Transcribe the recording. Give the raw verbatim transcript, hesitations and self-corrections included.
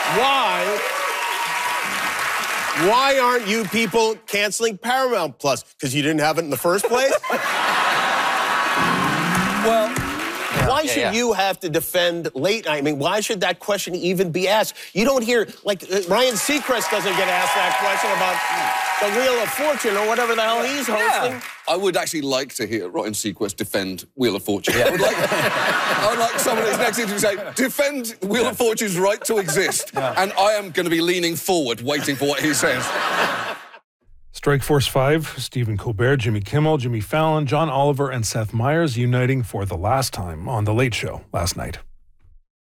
Why? Why aren't you people canceling Paramount Plus? Because you didn't have it in the first place? Well, why yeah, should yeah. you have to defend late night? I mean, why should that question even be asked? You don't hear, like, uh, Ryan Seacrest doesn't get asked that question about the Wheel of Fortune or whatever the hell he's hosting. Yeah. I would actually like to hear Ryan Seacrest defend Wheel of Fortune. Yeah. I, would like, I would like someone that's next to him to say, defend Wheel yeah. of Fortune's right to exist. Yeah. And I am going to be leaning forward, waiting for what he says. Strikeforce five, Stephen Colbert, Jimmy Kimmel, Jimmy Fallon, John Oliver, and Seth Meyers uniting for the last time on The Late Show last night.